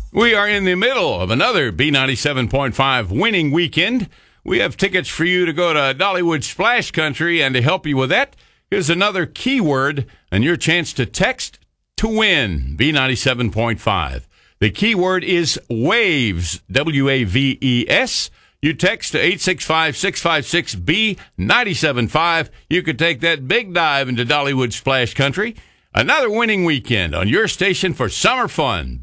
We are in the middle of another B97.5 winning weekend. We have tickets for you to go to Dollywood Splash Country, and to help you with that, here's another keyword and your chance to text to win B97.5. The keyword is WAVES, W-A-V-E-S. You text to 865-656-B975. You could take that big dive into Dollywood Splash Country. Another winning weekend on your station for summer fun,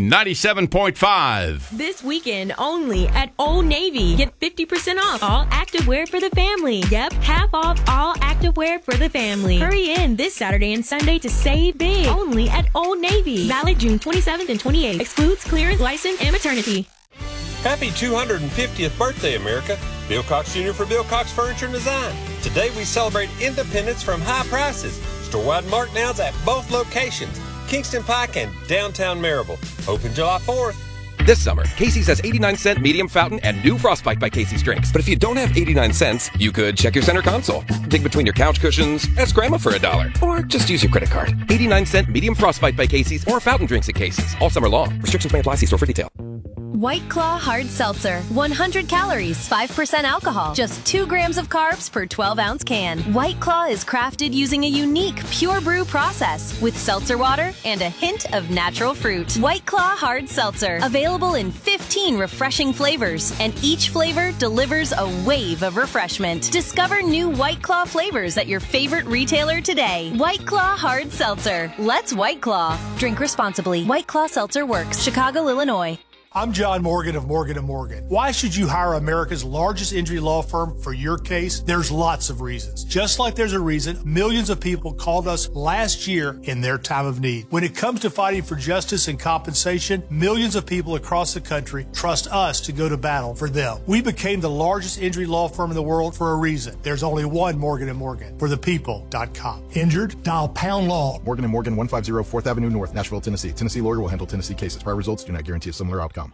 B97.5. This weekend only at Old Navy. Get 50% off all activewear for the family. Yep, half off all activewear for the family. Hurry in this Saturday and Sunday to save big. Only at Old Navy. Valid June 27th and 28th. Excludes clearance, license, and maternity. Happy 250th birthday, America. Bill Cox Jr. for Bill Cox Furniture and Design. Today we celebrate independence from high prices. Store-wide markdowns at both locations, Kingston Pike and downtown Maryville. Open July 4th. This summer, Casey's has 89-cent medium fountain and new Frostbite by Casey's drinks. But if you don't have 89 cents, you could check your center console, dig between your couch cushions, ask Grandma for $1, or just use your credit card. 89-cent medium Frostbite by Casey's or fountain drinks at Casey's all summer long. Restrictions may apply. See store for detail. White Claw Hard Seltzer. 100 calories, 5% alcohol, just 2 grams of carbs per 12-ounce can. White Claw is crafted using a unique pure brew process with seltzer water and a hint of natural fruit. White Claw Hard Seltzer. Available in 15 refreshing flavors, and each flavor delivers a wave of refreshment. Discover new White Claw flavors at your favorite retailer today. White Claw Hard Seltzer. Let's White Claw. Drink responsibly. White Claw Seltzer Works. Chicago, Illinois. I'm John Morgan of Morgan & Morgan. Why should you hire America's largest injury law firm for your case? There's lots of reasons. Just like there's a reason millions of people called us last year in their time of need. When it comes to fighting for justice and compensation, millions of people across the country trust us to go to battle for them. We became the largest injury law firm in the world for a reason. There's only one Morgan & Morgan. For the people.com. Injured? Dial pound law. Morgan & Morgan, 150 4th Avenue North, Nashville, Tennessee. Tennessee lawyer will handle Tennessee cases. Prior results do not guarantee a similar outcome.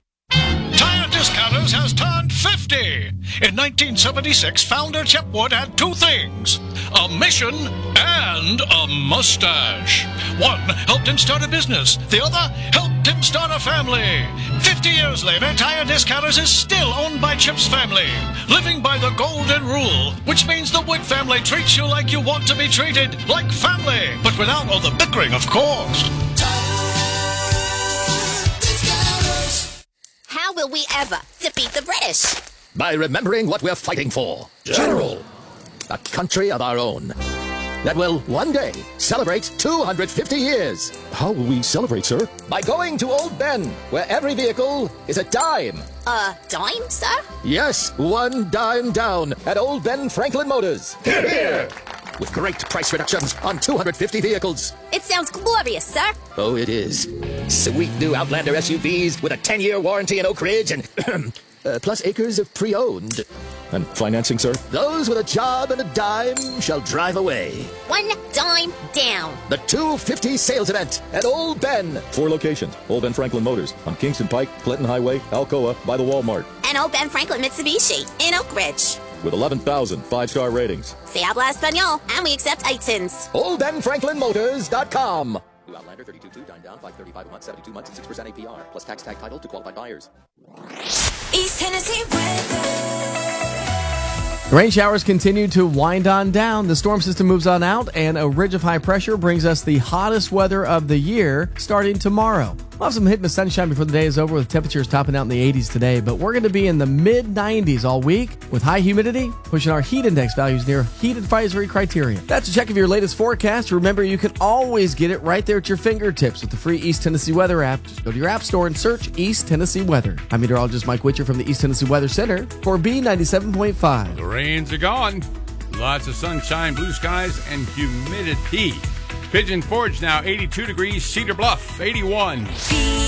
Tire Discounters has turned 50. In 1976, founder Chip Wood had 2 things: a mission and a mustache. One helped him start a business. The other helped him start a family. 50 years later, Tire Discounters is still owned by Chip's family, living by the golden rule, which means the Wood family treats you like you want to be treated, like family, but without all the bickering, of course. How will we ever defeat the British? By remembering what we're fighting for. General. A country of our own that will one day celebrate 250 years. How will we celebrate, sir? By going to Old Ben, where every vehicle is a dime. A dime, sir? Yes, 1 dime down at Old Ben Franklin Motors. Hear, hear. With great price reductions on 250 vehicles. It sounds glorious, sir. Oh, it is. Sweet new Outlander SUVs with a 10-year warranty in Oak Ridge and plus acres of pre-owned. And financing, sir? Those with a job and a dime shall drive away. 1 dime down. The 250 sales event at Old Ben. 4 locations. Old Ben Franklin Motors on Kingston Pike, Clinton Highway, Alcoa, by the Walmart. And Old Ben Franklin Mitsubishi in Oak Ridge. With 11,000 5-star ratings. Se habla español, and we accept iTunes. OldBenFranklinMotors.com. New Outlander 32.2, dine down, 535 a month, 72 months, and 6% APR, plus tax tag title to qualified buyers. East Tennessee weather. Rain showers continue to wind on down. The storm system moves on out, and a ridge of high pressure brings us the hottest weather of the year starting tomorrow. We'll have some hitting the sunshine before the day is over, with temperatures topping out in the 80s today, but we're going to be in the mid-90s all week with high humidity, pushing our heat index values near heat advisory criteria. That's a check of your latest forecast. Remember, you can always get it right there at your fingertips with the free East Tennessee Weather app. Just go to your app store and search East Tennessee Weather. I'm meteorologist Mike Witcher from the East Tennessee Weather Center for B97.5. The rains are gone. Lots of sunshine, blue skies, and humidity. Pigeon Forge now 82 degrees, Cedar Bluff 81.